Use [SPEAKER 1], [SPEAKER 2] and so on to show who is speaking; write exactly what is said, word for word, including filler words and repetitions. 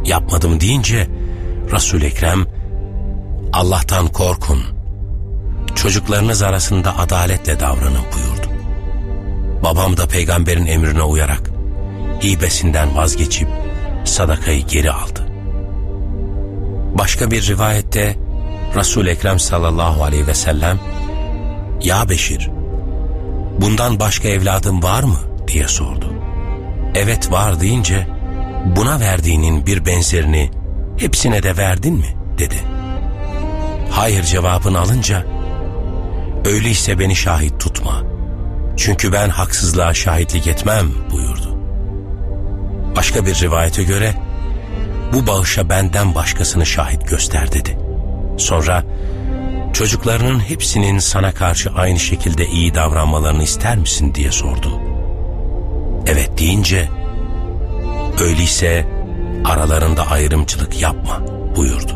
[SPEAKER 1] Yapmadım deyince Resul-i Ekrem, Allah'tan korkun, çocuklarınız arasında adaletle davranın buyurdu. Babam da peygamberin emrine uyarak hibesinden vazgeçip sadakayı geri aldı. Başka bir rivayette Resul-i Ekrem sallallahu aleyhi ve sellem, "Ya Beşir, bundan başka evladın var mı?" diye sordu. "Evet var" deyince, "Buna verdiğinin bir benzerini hepsine de verdin mi?" dedi. "Hayır" cevabını alınca, "Öyleyse beni şahit tutma. Çünkü ben haksızlığa şahitlik etmem" buyurdu. Başka bir rivayete göre, "Bu bağışa benden başkasını şahit göster" dedi. Sonra, "Çocuklarının hepsinin sana karşı aynı şekilde iyi davranmalarını ister misin?" diye sordu. "Evet" deyince, "Öyleyse aralarında ayrımcılık yapma" buyurdu.